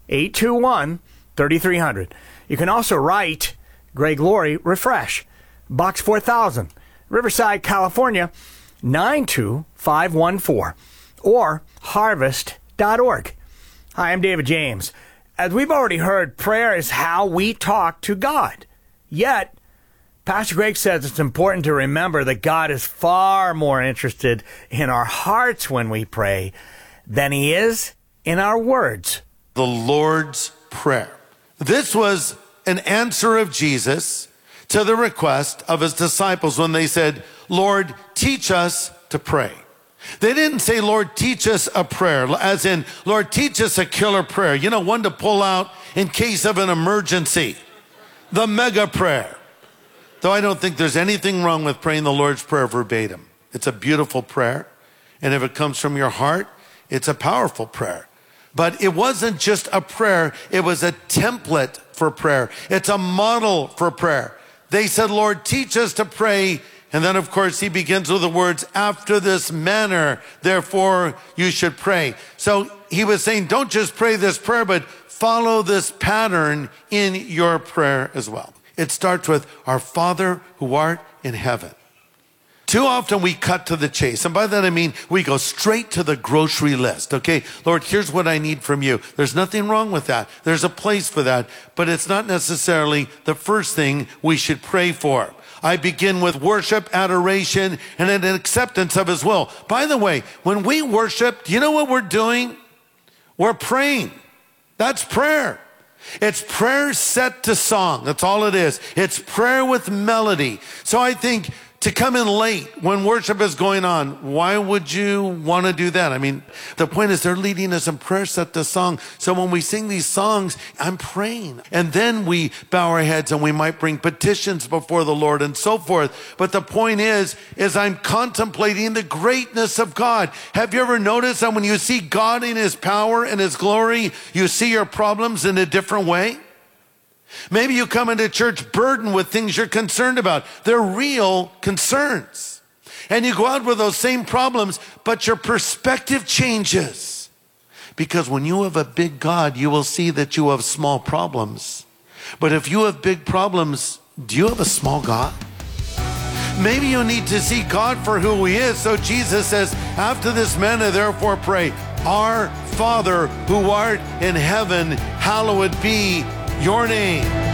821-3300. You can also write Greg Laurie, Refresh, Box 4000, Riverside, California, 92514, or harvest.org. Hi, I'm David James. As we've already heard, prayer is how we talk to God. Yet, Pastor Greg says it's important to remember that God is far more interested in our hearts when we pray than he is in our words. The Lord's Prayer. This was an answer of Jesus to the request of his disciples when they said, Lord, teach us to pray. They didn't say, Lord, teach us a prayer, as in, Lord, teach us a killer prayer. You know, one to pull out in case of an emergency. The mega prayer. Though I don't think there's anything wrong with praying the Lord's Prayer verbatim. It's a beautiful prayer. And if it comes from your heart, it's a powerful prayer. But it wasn't just a prayer. It was a template for prayer. It's a model for prayer. They said, Lord, teach us to pray. And then, of course, he begins with the words, after this manner, therefore, you should pray. So he was saying, don't just pray this prayer, but follow this pattern in your prayer as well. It starts with, our Father who art in heaven. Too often we cut to the chase. And by that I mean we go straight to the grocery list. Okay, Lord, here's what I need from you. There's nothing wrong with that. There's a place for that. But it's not necessarily the first thing we should pray for. I begin with worship, adoration, and an acceptance of his will. By the way, when we worship, do you know what we're doing? We're praying. That's prayer. It's prayer set to song. That's all it is. It's prayer with melody. So I think to come in late when worship is going on, why would you want to do that? I mean, the point is they're leading us in prayer set to song. So when we sing these songs, I'm praying. And then we bow our heads and we might bring petitions before the Lord and so forth. But the point is I'm contemplating the greatness of God. Have you ever noticed that when you see God in his power and his glory, you see your problems in a different way? Maybe you come into church burdened with things you're concerned about. They're real concerns. And you go out with those same problems, but your perspective changes. Because when you have a big God, you will see that you have small problems. But if you have big problems, do you have a small God? Maybe you need to see God for who he is. So Jesus says, after this manner, therefore pray, our Father who art in heaven, hallowed be your name.